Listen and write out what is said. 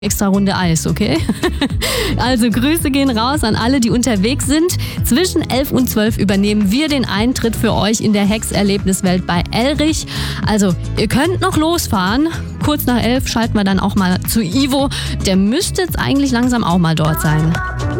extra Runde Eis, okay? Also Grüße gehen raus an alle, die unterwegs sind. Zwischen 11 und 12 übernehmen wir den Eintritt für euch in der Hex-Erlebniswelt bei Elrich. Also ihr könnt noch losfahren. Kurz nach 11 schalten wir dann auch mal zu Ivo. Der müsste jetzt eigentlich langsam auch mal dort sein.